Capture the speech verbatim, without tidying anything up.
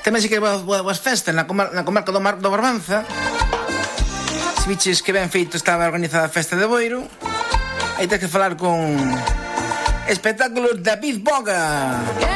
Tamén si que boas festas na, comar na comarca do, Mar do Barbanza. Se biches que ben feito estaba organizada a festa de Boiro, aí tens que falar con Espectáculos David Boga.